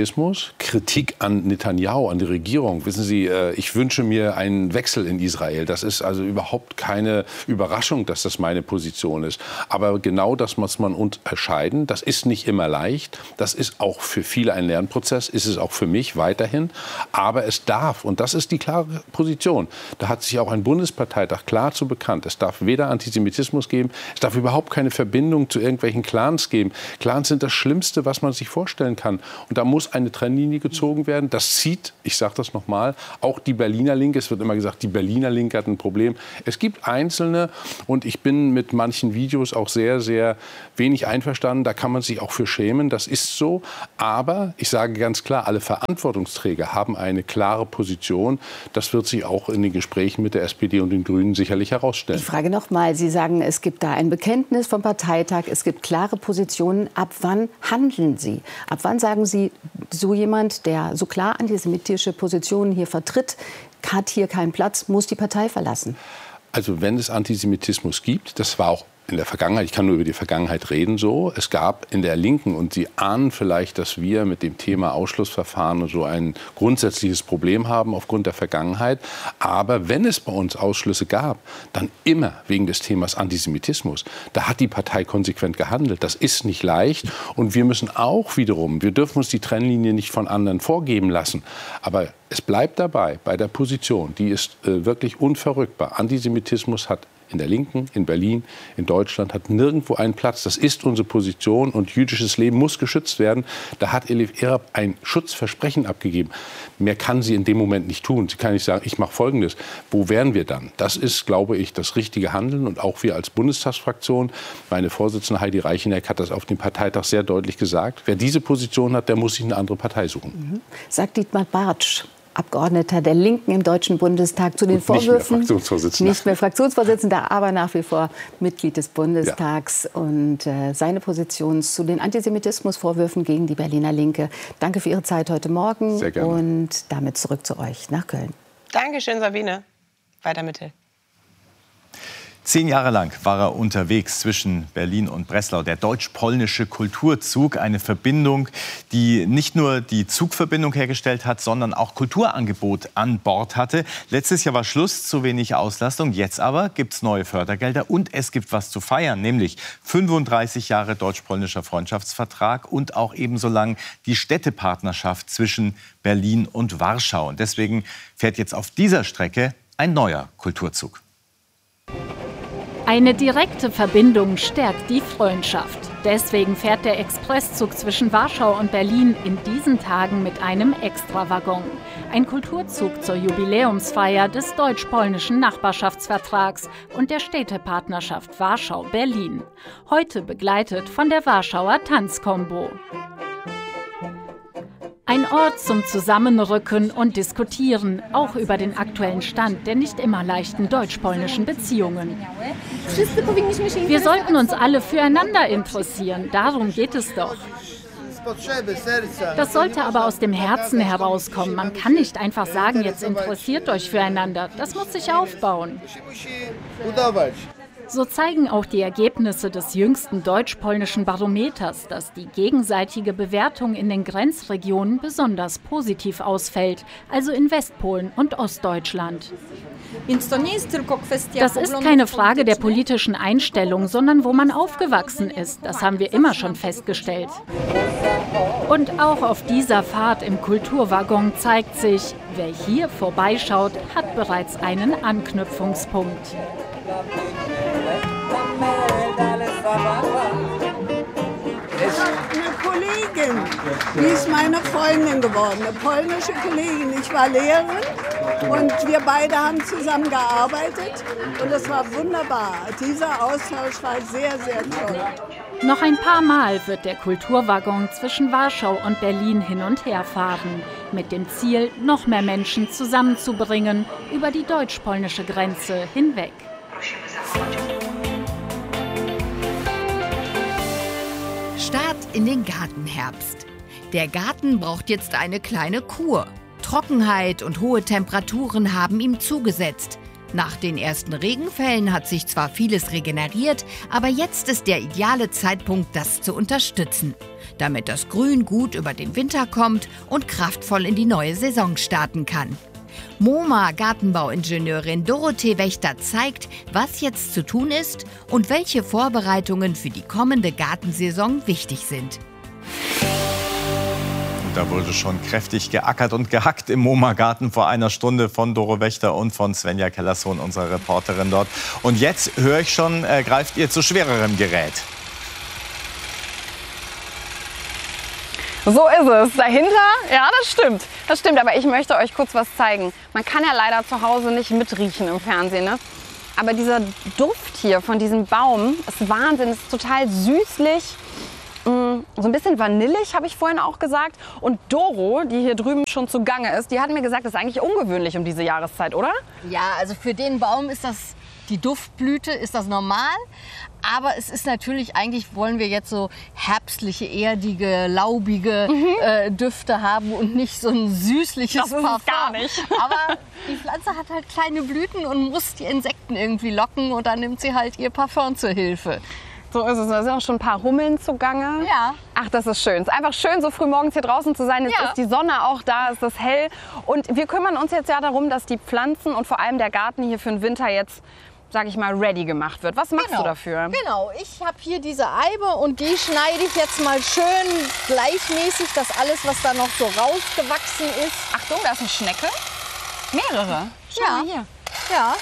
Antisemitismus, Kritik an Netanyahu, an die Regierung. Wissen Sie, ich wünsche mir einen Wechsel in Israel. Das ist also überhaupt keine Überraschung, dass das meine Position ist. Aber genau das muss man unterscheiden. Das ist nicht immer leicht. Das ist auch für viele ein Lernprozess, ist es auch für mich weiterhin. Aber es darf, und das ist die klare Position, da hat sich auch ein Bundesparteitag klar zu bekannt. Es darf weder Antisemitismus geben, es darf überhaupt keine Verbindung zu irgendwelchen Clans geben. Clans sind das Schlimmste, was man sich vorstellen kann. Und da muss eine Trennlinie gezogen werden. Das zieht, ich sage das nochmal, auch die Berliner Linke. Es wird immer gesagt, die Berliner Linke hat ein Problem. Es gibt Einzelne, und ich bin mit manchen Videos auch sehr, sehr wenig einverstanden. Da kann man sich auch für schämen. Das ist so. Aber ich sage ganz klar, alle Verantwortungsträger haben eine klare Position. Das wird sich auch in den Gesprächen mit der SPD und den Grünen sicherlich herausstellen. Ich frage noch mal, Sie sagen, es gibt da ein Bekenntnis vom Parteitag, es gibt klare Positionen. Ab wann handeln Sie? Ab wann sagen Sie, so jemand, der so klar antisemitische Positionen hier vertritt, hat hier keinen Platz, muss die Partei verlassen? Also wenn es Antisemitismus gibt, das war auch in der Vergangenheit, ich kann nur über die Vergangenheit reden, so. Es gab in der Linken, und Sie ahnen vielleicht, dass wir mit dem Thema Ausschlussverfahren so ein grundsätzliches Problem haben aufgrund der Vergangenheit. Aber wenn es bei uns Ausschlüsse gab, dann immer wegen des Themas Antisemitismus. Da hat die Partei konsequent gehandelt. Das ist nicht leicht. Und wir müssen auch wiederum, wir dürfen uns die Trennlinie nicht von anderen vorgeben lassen. Aber es bleibt dabei, bei der Position, die ist wirklich unverrückbar. Antisemitismus hat in der Linken, in Berlin, in Deutschland, hat nirgendwo einen Platz. Das ist unsere Position, und jüdisches Leben muss geschützt werden. Da hat Elif Erab ein Schutzversprechen abgegeben. Mehr kann sie in dem Moment nicht tun. Sie kann nicht sagen, ich mache Folgendes. Wo wären wir dann? Das ist, glaube ich, das richtige Handeln. Und auch wir als Bundestagsfraktion, meine Vorsitzende Heidi Reicheneck hat das auf dem Parteitag sehr deutlich gesagt. Wer diese Position hat, der muss sich eine andere Partei suchen. Sagt Dietmar Bartsch, Abgeordneter der Linken im Deutschen Bundestag, zu den Vorwürfen. Nicht mehr Fraktionsvorsitzender, aber nach wie vor Mitglied des Bundestags. Ja. Und seine Position zu den Antisemitismusvorwürfen gegen die Berliner Linke. Danke für Ihre Zeit heute Morgen. Sehr gerne. Und damit zurück zu euch nach Köln. Dankeschön, Sabine. Weiter mit Till. 10 Jahre lang war er unterwegs zwischen Berlin und Breslau. Der deutsch-polnische Kulturzug, eine Verbindung, die nicht nur die Zugverbindung hergestellt hat, sondern auch Kulturangebot an Bord hatte. Letztes Jahr war Schluss, zu wenig Auslastung. Jetzt aber gibt es neue Fördergelder und es gibt was zu feiern, nämlich 35 Jahre deutsch-polnischer Freundschaftsvertrag und auch ebenso lang die Städtepartnerschaft zwischen Berlin und Warschau. Und deswegen fährt jetzt auf dieser Strecke ein neuer Kulturzug. Eine direkte Verbindung stärkt die Freundschaft. Deswegen fährt der Expresszug zwischen Warschau und Berlin in diesen Tagen mit einem Extrawaggon. Ein Kulturzug zur Jubiläumsfeier des deutsch-polnischen Nachbarschaftsvertrags und der Städtepartnerschaft Warschau-Berlin. Heute begleitet von der Warschauer Tanzkombo. Ein Ort zum Zusammenrücken und Diskutieren, auch über den aktuellen Stand der nicht immer leichten deutsch-polnischen Beziehungen. Wir sollten uns alle füreinander interessieren, darum geht es doch. Das sollte aber aus dem Herzen herauskommen. Man kann nicht einfach sagen, jetzt interessiert euch füreinander. Das muss sich aufbauen. So zeigen auch die Ergebnisse des jüngsten deutsch-polnischen Barometers, dass die gegenseitige Bewertung in den Grenzregionen besonders positiv ausfällt, also in Westpolen und Ostdeutschland. Das ist keine Frage der politischen Einstellung, sondern wo man aufgewachsen ist. Das haben wir immer schon festgestellt. Und auch auf dieser Fahrt im Kulturwaggon zeigt sich, wer hier vorbeischaut, hat bereits einen Anknüpfungspunkt. Ich habe eine Kollegin, die ist meine Freundin geworden, eine polnische Kollegin. Ich war Lehrerin und wir beide haben zusammen gearbeitet und es war wunderbar. Dieser Austausch war sehr, sehr toll. Noch ein paar Mal wird der Kulturwaggon zwischen Warschau und Berlin hin und her fahren, mit dem Ziel, noch mehr Menschen zusammenzubringen über die deutsch-polnische Grenze hinweg. Start in den Gartenherbst. Der Garten braucht jetzt eine kleine Kur. Trockenheit und hohe Temperaturen haben ihm zugesetzt. Nach den ersten Regenfällen hat sich zwar vieles regeneriert, aber jetzt ist der ideale Zeitpunkt, das zu unterstützen. damit das Grün gut über den Winter kommt und kraftvoll in die neue Saison starten kann. MoMA-Gartenbauingenieurin Dorothee Wächter zeigt, was jetzt zu tun ist und welche Vorbereitungen für die kommende Gartensaison wichtig sind. Da wurde schon kräftig geackert und gehackt im MoMA-Garten vor einer Stunde von Doro Wächter und von Svenja Kellersohn, unserer Reporterin dort. Und jetzt höre ich schon, greift ihr zu schwererem Gerät. So ist es. Dahinter, ja, das stimmt. Aber ich möchte euch kurz was zeigen. Man kann ja leider zu Hause nicht mitriechen im Fernsehen, ne? Aber dieser Duft hier von diesem Baum ist Wahnsinn. Ist total süßlich. So ein bisschen vanillig, habe ich vorhin auch gesagt. Und Doro, die hier drüben schon zugange ist, die hat mir gesagt, das ist eigentlich ungewöhnlich um diese Jahreszeit, oder? Ja, also für den Baum ist das, die Duftblüte, ist das normal. Aber es ist natürlich, eigentlich wollen wir jetzt so herbstliche, erdige, laubige Düfte haben und nicht so ein süßliches Parfum. Das ist es gar nicht. Aber die Pflanze hat halt kleine Blüten und muss die Insekten irgendwie locken und dann nimmt sie halt ihr Parfum zur Hilfe. So ist es. Da sind auch schon ein paar Hummeln zugange. Ja. Ach, das ist schön. Es ist einfach schön, so früh morgens hier draußen zu sein. Jetzt ist die Sonne auch da, es ist hell. Und wir kümmern uns jetzt ja darum, dass die Pflanzen und vor allem der Garten hier für den Winter jetzt, sage ich mal, ready gemacht wird. Was machst du dafür? Genau, ich habe hier diese Eibe und die schneide ich jetzt mal schön gleichmäßig, dass alles, was da noch so rausgewachsen ist. Achtung, da ist eine Schnecke. Mehrere. Schau mal hier. Ja.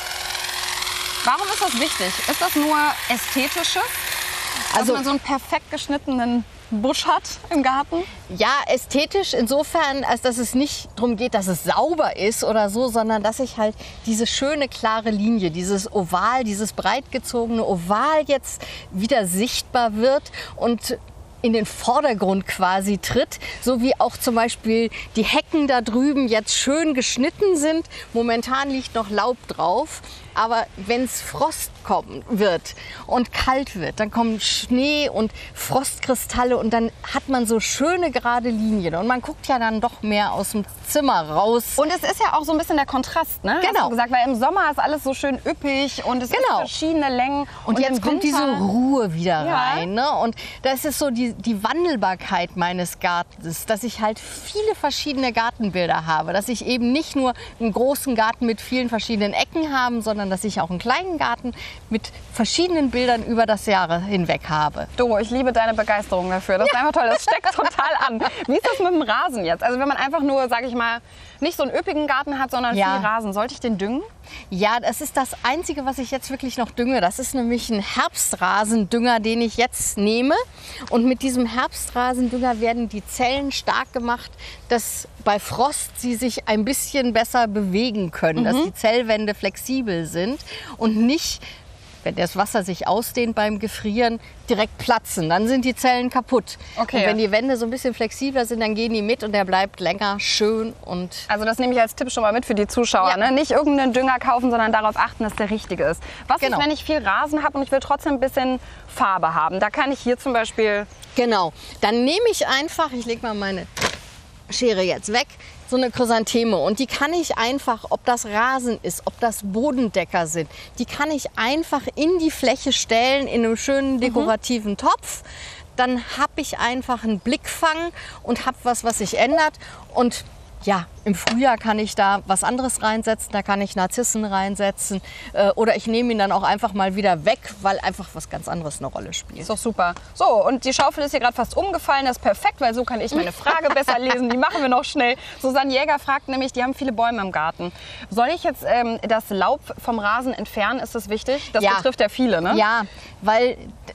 Warum ist das wichtig? Ist das nur ästhetisches? Also, dass man so einen perfekt geschnittenen Busch hat im Garten? Ja, ästhetisch insofern, als dass es nicht darum geht, dass es sauber ist oder so, sondern dass ich halt diese schöne, klare Linie, dieses Oval, dieses breit gezogene Oval jetzt wieder sichtbar wird und in den Vordergrund quasi tritt, so wie auch zum Beispiel die Hecken da drüben jetzt schön geschnitten sind. Momentan liegt noch Laub drauf, aber wenn es Frost kommen wird und kalt wird, dann kommen Schnee und Frostkristalle und dann hat man so schöne gerade Linien und man guckt ja dann doch mehr aus dem Zimmer raus. Und es ist ja auch so ein bisschen der Kontrast, ne? Genau. Hast du gesagt, weil im Sommer ist alles so schön üppig und es ist verschiedene Längen. Und jetzt kommt diese Ruhe wieder rein. Ne? Und das ist so die Wandelbarkeit meines Gartens, dass ich halt viele verschiedene Gartenbilder habe. Dass ich eben nicht nur einen großen Garten mit vielen verschiedenen Ecken habe, sondern dass ich auch einen kleinen Garten mit verschiedenen Bildern über das Jahr hinweg habe. Doro, ich liebe deine Begeisterung dafür. Das ist einfach toll. Das steckt total an. Wie ist das mit dem Rasen jetzt? Also wenn man einfach nur, sage ich mal, nicht so einen üppigen Garten hat, sondern viel Rasen. Sollte ich den düngen? Ja, das ist das Einzige, was ich jetzt wirklich noch dünge. Das ist nämlich ein Herbstrasendünger, den ich jetzt nehme. Und mit diesem Herbstrasendünger werden die Zellen stark gemacht, dass bei Frost sie sich ein bisschen besser bewegen können, dass die Zellwände flexibel sind und nicht, wenn das Wasser sich ausdehnt beim Gefrieren, direkt platzen. Dann sind die Zellen kaputt. Okay. Und wenn die Wände so ein bisschen flexibler sind, dann gehen die mit und der bleibt länger schön. Und also das nehme ich als Tipp schon mal mit für die Zuschauer. Ne? Nicht irgendeinen Dünger kaufen, sondern darauf achten, dass der richtige ist. Was ist, wenn ich viel Rasen habe und ich will trotzdem ein bisschen Farbe haben? Da kann ich hier zum Beispiel... Genau. Dann nehme ich einfach, ich lege mal meine Schere jetzt weg, so eine Chrysantheme und die kann ich einfach, ob das Rasen ist, ob das Bodendecker sind, die kann ich einfach in die Fläche stellen in einem schönen dekorativen Topf. Dann habe ich einfach einen Blickfang und habe was sich ändert und ja, im Frühjahr kann ich da was anderes reinsetzen, da kann ich Narzissen reinsetzen oder ich nehme ihn dann auch einfach mal wieder weg, weil einfach was ganz anderes eine Rolle spielt. Ist doch super. So, und die Schaufel ist hier gerade fast umgefallen, das ist perfekt, weil so kann ich meine Frage besser lesen. Die machen wir noch schnell. Susanne Jäger fragt nämlich, die haben viele Bäume im Garten. Soll ich jetzt das Laub vom Rasen entfernen? Ist das wichtig? Das betrifft ja viele, ne? Ja, weil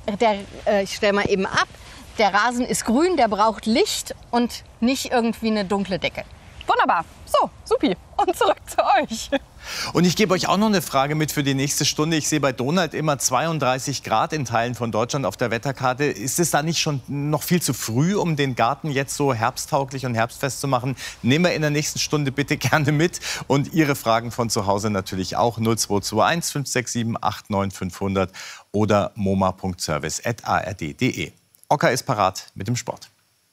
ich stelle mal eben ab, der Rasen ist grün, der braucht Licht und nicht irgendwie eine dunkle Decke. Wunderbar. So, supi. Und zurück zu euch. Und ich gebe euch auch noch eine Frage mit für die nächste Stunde. Ich sehe bei Donald immer 32 Grad in Teilen von Deutschland auf der Wetterkarte. Ist es da nicht schon noch viel zu früh, um den Garten jetzt so herbsttauglich und herbstfest zu machen? Nehmen wir in der nächsten Stunde bitte gerne mit. Und Ihre Fragen von zu Hause natürlich auch 0221 567 89 500 oder moma.service@ard.de. Ocker ist parat mit dem Sport.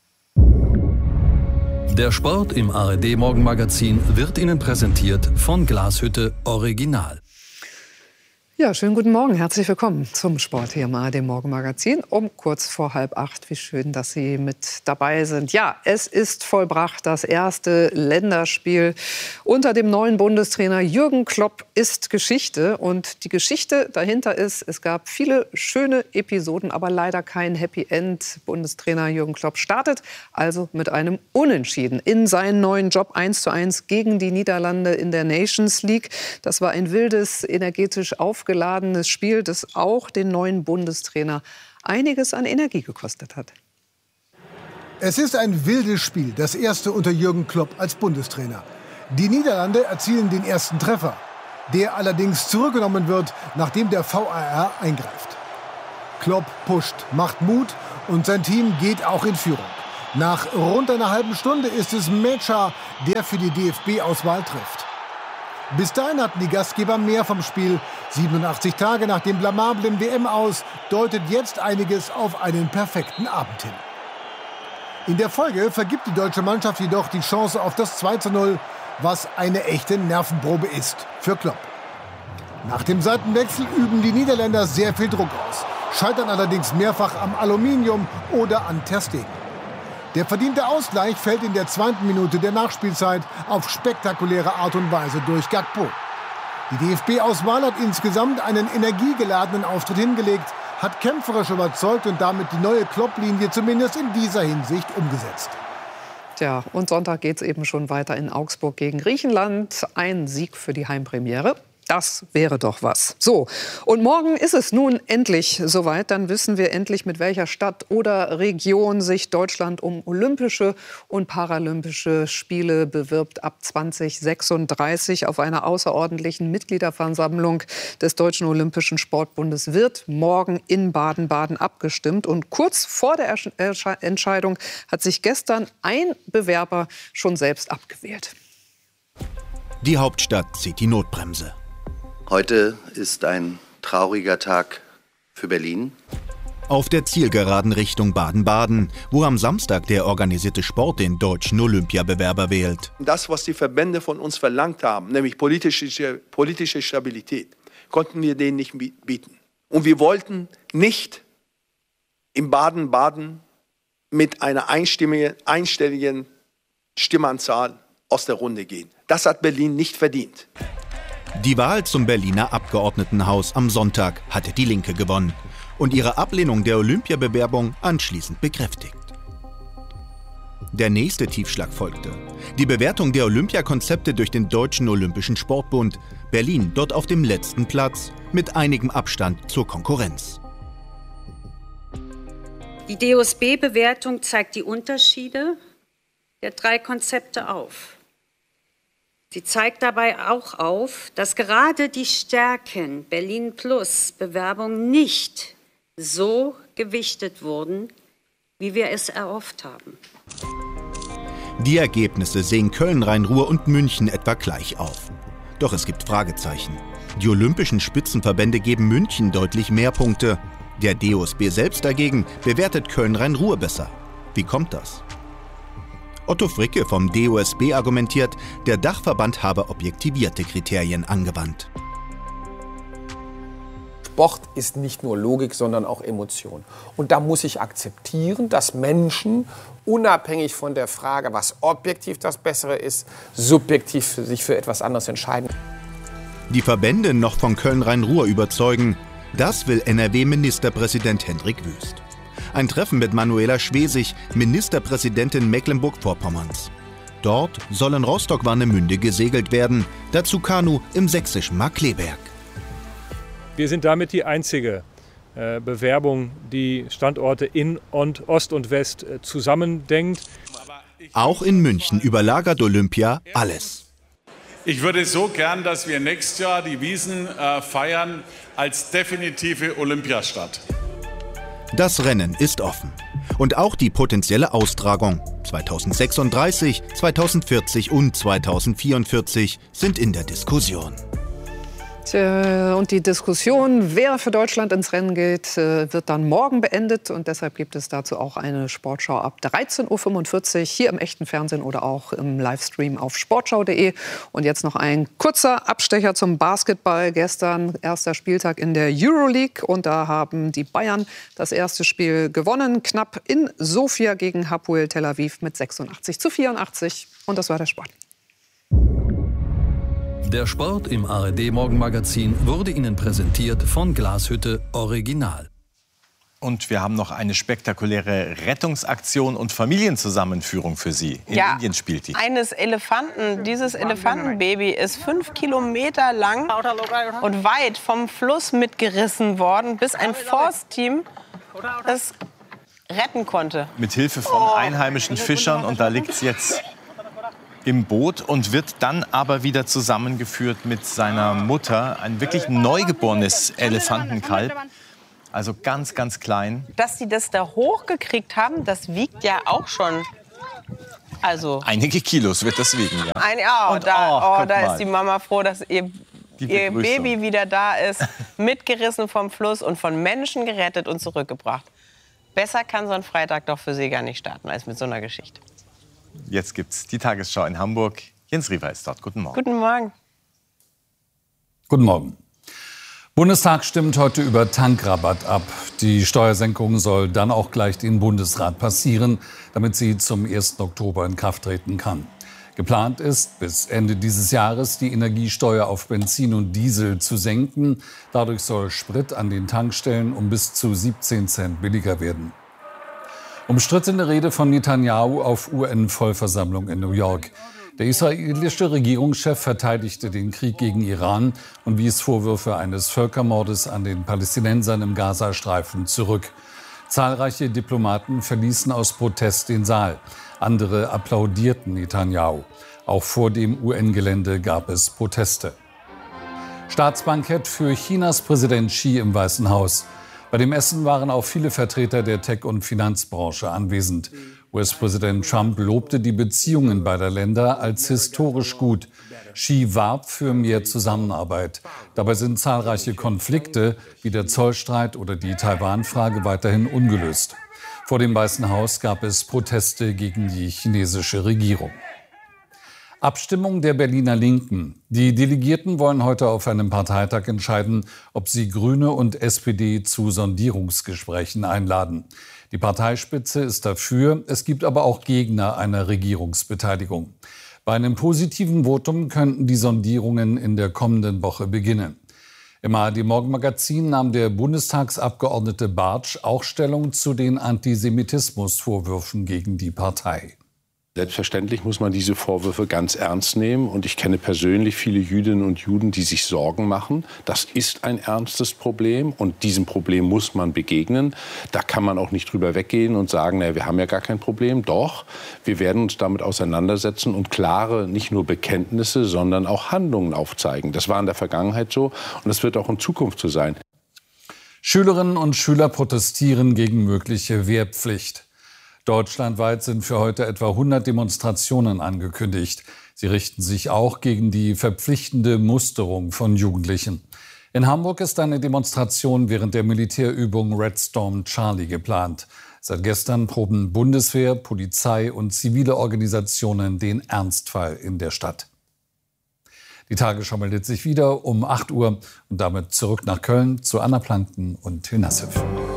Der Sport im ARD-Morgenmagazin wird Ihnen präsentiert von Glashütte Original. Ja, schönen guten Morgen. Herzlich willkommen zum Sport hier im ARD Morgenmagazin um kurz vor 7:30. Wie schön, dass Sie mit dabei sind. Ja, es ist vollbracht. Das erste Länderspiel unter dem neuen Bundestrainer Jürgen Klopp ist Geschichte. Und die Geschichte dahinter ist, es gab viele schöne Episoden, aber leider kein Happy End. Bundestrainer Jürgen Klopp startet also mit einem Unentschieden in seinen neuen Job 1:1 gegen die Niederlande in der Nations League. Das war ein wildes, energetisch aufgeladenes Spiel, das auch den neuen Bundestrainer einiges an Energie gekostet hat. Es ist ein wildes Spiel, das erste unter Jürgen Klopp als Bundestrainer. Die Niederlande erzielen den ersten Treffer, der allerdings zurückgenommen wird, nachdem der VAR eingreift. Klopp pusht, macht Mut und sein Team geht auch in Führung. Nach rund einer halben Stunde ist es Mecha, der für die DFB-Auswahl trifft. Bis dahin hatten die Gastgeber mehr vom Spiel. 87 Tage nach dem blamablen WM-Aus deutet jetzt einiges auf einen perfekten Abend hin. In der Folge vergibt die deutsche Mannschaft jedoch die Chance auf das 2:0, was eine echte Nervenprobe ist für Klopp. Nach dem Seitenwechsel üben die Niederländer sehr viel Druck aus, scheitern allerdings mehrfach am Aluminium oder an Ter Stegen. Der verdiente Ausgleich fällt in der 2. Minute der Nachspielzeit auf spektakuläre Art und Weise durch Gakpo. Die DFB-Auswahl hat insgesamt einen energiegeladenen Auftritt hingelegt, hat kämpferisch überzeugt und damit die neue Klopp-Linie zumindest in dieser Hinsicht umgesetzt. Tja, und Sonntag geht es eben schon weiter in Augsburg gegen Griechenland. Ein Sieg für die Heimpremiere. Das wäre doch was. So, und morgen ist es nun endlich soweit. Dann wissen wir endlich, mit welcher Stadt oder Region sich Deutschland um Olympische und Paralympische Spiele bewirbt. Ab 2036 auf einer außerordentlichen Mitgliederversammlung des Deutschen Olympischen Sportbundes wird morgen in Baden-Baden abgestimmt. Und kurz vor der Entscheidung hat sich gestern ein Bewerber schon selbst abgewählt. Die Hauptstadt zieht die Notbremse. Heute ist ein trauriger Tag für Berlin. Auf der Zielgeraden Richtung Baden-Baden, wo am Samstag der organisierte Sport den deutschen Olympiabewerber wählt. Das, was die Verbände von uns verlangt haben, nämlich politische Stabilität, konnten wir denen nicht bieten. Und wir wollten nicht in Baden-Baden mit einer einstelligen Stimmenzahl aus der Runde gehen. Das hat Berlin nicht verdient. Die Wahl zum Berliner Abgeordnetenhaus am Sonntag hatte die Linke gewonnen und ihre Ablehnung der Olympiabewerbung anschließend bekräftigt. Der nächste Tiefschlag folgte. Die Bewertung der Olympiakonzepte durch den Deutschen Olympischen Sportbund. Berlin dort auf dem letzten Platz mit einigem Abstand zur Konkurrenz. Die DOSB-Bewertung zeigt die Unterschiede der 3 Konzepte auf. Sie zeigt dabei auch auf, dass gerade die Stärken Berlin Plus Bewerbung nicht so gewichtet wurden, wie wir es erhofft haben. Die Ergebnisse sehen Köln, Rhein-Ruhr und München etwa gleich auf. Doch es gibt Fragezeichen. Die olympischen Spitzenverbände geben München deutlich mehr Punkte. Der DOSB selbst dagegen bewertet Köln, Rhein-Ruhr besser. Wie kommt das? Otto Fricke vom DOSB argumentiert, der Dachverband habe objektivierte Kriterien angewandt. Sport ist nicht nur Logik, sondern auch Emotion. Und da muss ich akzeptieren, dass Menschen, unabhängig von der Frage, was objektiv das Bessere ist, subjektiv sich für etwas anderes entscheiden. Die Verbände noch von Köln-Rhein-Ruhr überzeugen, das will NRW-Ministerpräsident Hendrik Wüst. Ein Treffen mit Manuela Schwesig, Ministerpräsidentin Mecklenburg-Vorpommerns. Dort soll in Rostock-Warnemünde gesegelt werden, dazu Kanu im sächsischen Markkleeberg. Wir sind damit die einzige Bewerbung, die Standorte in Ost und West zusammendenkt. Auch in München überlagert Olympia alles. Ich würde so gern, dass wir nächstes Jahr die Wiesn feiern als definitive Olympiastadt. Das Rennen ist offen. Und auch die potenzielle Austragung 2036, 2040 und 2044 sind in der Diskussion. Und die Diskussion, wer für Deutschland ins Rennen geht, wird dann morgen beendet. Und deshalb gibt es dazu auch eine Sportschau ab 13.45 Uhr hier im echten Fernsehen oder auch im Livestream auf sportschau.de. Und jetzt noch ein kurzer Abstecher zum Basketball. Gestern erster Spieltag in der Euroleague. Und da haben die Bayern das erste Spiel gewonnen. Knapp in Sofia gegen Hapoel Tel Aviv mit 86-84. Und das war der Sport. Der Sport im ARD-Morgenmagazin wurde Ihnen präsentiert von Glashütte Original. Und wir haben noch eine spektakuläre Rettungsaktion und Familienzusammenführung für Sie. In Indien spielt die. Eines Elefanten. Dieses Elefantenbaby ist 5 Kilometer lang und weit vom Fluss mitgerissen worden, bis ein Forstteam es retten konnte. Mit Hilfe von einheimischen Fischern. Und da liegt es jetzt im Boot und wird dann aber wieder zusammengeführt mit seiner Mutter. Ein wirklich neugeborenes Elefantenkalb. Also ganz, ganz klein. Dass sie das da hochgekriegt haben, das wiegt ja auch schon. Also einige Kilos wird das wiegen, ja. Da ist die Mama froh, dass ihr Baby wieder da ist. Mitgerissen vom Fluss und von Menschen gerettet und zurückgebracht. Besser kann so ein Freitag doch für Sie gar nicht starten als mit so einer Geschichte. Jetzt gibt's die Tagesschau in Hamburg. Jens Riewer ist dort. Guten Morgen. Guten Morgen. Guten Morgen. Bundestag stimmt heute über Tankrabatt ab. Die Steuersenkung soll dann auch gleich den Bundesrat passieren, damit sie zum 1. Oktober in Kraft treten kann. Geplant ist, bis Ende dieses Jahres die Energiesteuer auf Benzin und Diesel zu senken. Dadurch soll Sprit an den Tankstellen um bis zu 17 Cent billiger werden. Umstrittene Rede von Netanyahu auf UN-Vollversammlung in New York. Der israelische Regierungschef verteidigte den Krieg gegen Iran und wies Vorwürfe eines Völkermordes an den Palästinensern im Gazastreifen zurück. Zahlreiche Diplomaten verließen aus Protest den Saal. Andere applaudierten Netanyahu. Auch vor dem UN-Gelände gab es Proteste. Staatsbankett für Chinas Präsident Xi im Weißen Haus. Bei dem Essen waren auch viele Vertreter der Tech- und Finanzbranche anwesend. US-Präsident Trump lobte die Beziehungen beider Länder als historisch gut. Xi warb für mehr Zusammenarbeit. Dabei sind zahlreiche Konflikte wie der Zollstreit oder die Taiwan-Frage weiterhin ungelöst. Vor dem Weißen Haus gab es Proteste gegen die chinesische Regierung. Abstimmung der Berliner Linken. Die Delegierten wollen heute auf einem Parteitag entscheiden, ob sie Grüne und SPD zu Sondierungsgesprächen einladen. Die Parteispitze ist dafür, es gibt aber auch Gegner einer Regierungsbeteiligung. Bei einem positiven Votum könnten die Sondierungen in der kommenden Woche beginnen. Im ARD-Morgenmagazin nahm der Bundestagsabgeordnete Bartsch auch Stellung zu den Antisemitismusvorwürfen gegen die Partei. Selbstverständlich muss man diese Vorwürfe ganz ernst nehmen. Und ich kenne persönlich viele Jüdinnen und Juden, die sich Sorgen machen. Das ist ein ernstes Problem und diesem Problem muss man begegnen. Da kann man auch nicht drüber weggehen und sagen, naja, wir haben ja gar kein Problem. Doch, wir werden uns damit auseinandersetzen und klare, nicht nur Bekenntnisse, sondern auch Handlungen aufzeigen. Das war in der Vergangenheit so und das wird auch in Zukunft so sein. Schülerinnen und Schüler protestieren gegen mögliche Wehrpflicht. Deutschlandweit sind für heute etwa 100 Demonstrationen angekündigt. Sie richten sich auch gegen die verpflichtende Musterung von Jugendlichen. In Hamburg ist eine Demonstration während der Militärübung Red Storm Charlie geplant. Seit gestern proben Bundeswehr, Polizei und zivile Organisationen den Ernstfall in der Stadt. Die Tagesschau meldet sich wieder um 8 Uhr und damit zurück nach Köln zu Anna Planken und Till Nassif.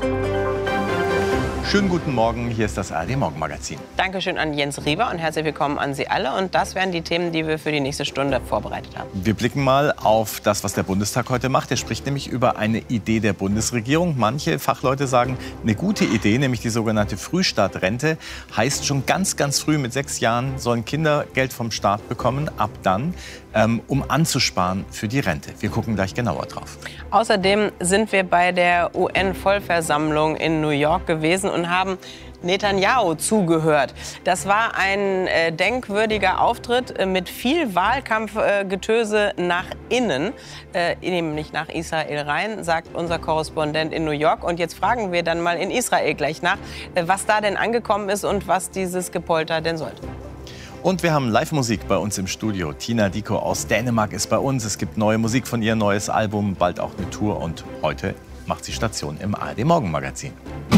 Schönen guten Morgen, hier ist das ARD-Morgenmagazin. Dankeschön an Jens Riewer und herzlich willkommen an Sie alle. Und das wären die Themen, die wir für die nächste Stunde vorbereitet haben. Wir blicken mal auf das, was der Bundestag heute macht. Er spricht nämlich über eine Idee der Bundesregierung. Manche Fachleute sagen, eine gute Idee, nämlich die sogenannte Frühstartrente. Heißt, schon ganz, ganz früh mit 6 Jahren sollen Kinder Geld vom Staat bekommen. Ab dann, um anzusparen für die Rente. Wir gucken gleich genauer drauf. Außerdem sind wir bei der UN-Vollversammlung in New York gewesen und haben Netanyahu zugehört. Das war ein denkwürdiger Auftritt mit viel Wahlkampfgetöse nach innen, nämlich nach Israel rein, sagt unser Korrespondent in New York. Und jetzt fragen wir dann mal in Israel gleich nach, was da denn angekommen ist und was dieses Gepolter denn sollte. Und wir haben Live-Musik bei uns im Studio. Tina Dickow aus Dänemark ist bei uns. Es gibt neue Musik von ihr, neues Album, bald auch eine Tour. Und heute macht sie Station im ARD Morgenmagazin.